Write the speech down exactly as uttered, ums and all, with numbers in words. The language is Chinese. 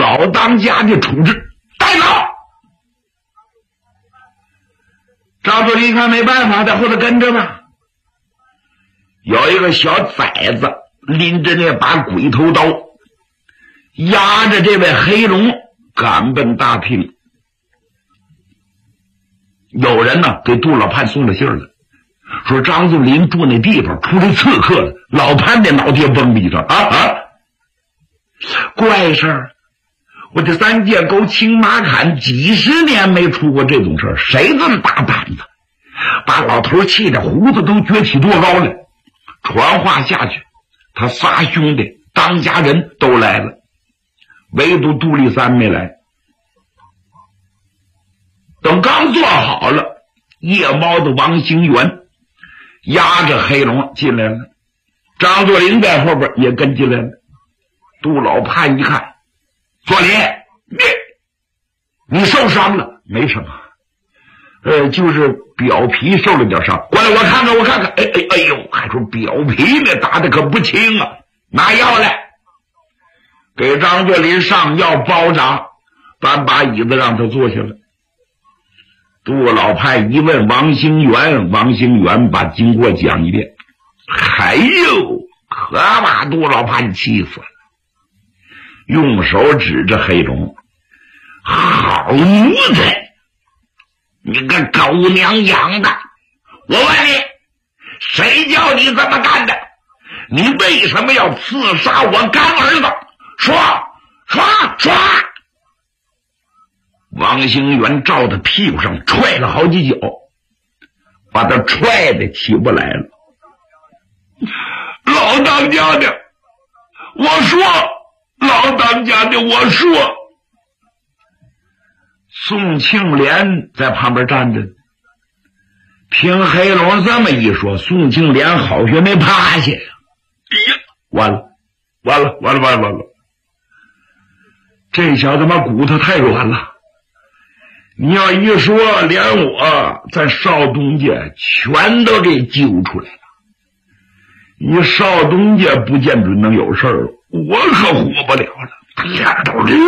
老当家的处置，带走。张作霖一看没办法，在后头跟着吧。有一个小崽子拎着那把鬼头刀，压着这位黑龙赶奔大厅。有人呢给杜老潘送了信了，说张作霖住那地方出来刺客了，老潘的脑袋崩了一声啊啊！怪事儿！我这三界沟青马坎几十年没出过这种事儿，谁这么大胆子？把老头气得胡子都撅起多高了。传话下去，他仨兄弟当家人都来了，唯独杜立三没来。等刚做好了，夜猫的王兴元压着黑龙进来了，张作霖在后边也跟进来了。杜老潘一看，作霖，你你受伤了？没什么，呃，就是表皮受了点伤。过来，我看看，我看看。哎哎哎呦，还说表皮呢，打的可不轻啊！拿药来，给张作霖上药包扎，搬把椅子让他坐下来。杜老潘一问王兴元，王兴元把经过讲一遍。哎呦，可把杜老潘气死了，用手指着黑龙，好奴才，你个狗娘养的！我问你，谁叫你这么干的？你为什么要刺杀我干儿子？说说说！王兴元照他屁股上踹了好几脚，把他踹得起不来了。老当家的，我说，老当家的，我说。宋庆莲在旁边站着，听黑龙这么一说，宋庆莲好学没趴下呀！哎呀，完了，完了，完了，完了，完了！这小子妈骨头太软了。你要一说，连我在少东家全都给揪出来了。你少东家不见准能有事儿，我可活不了了。天都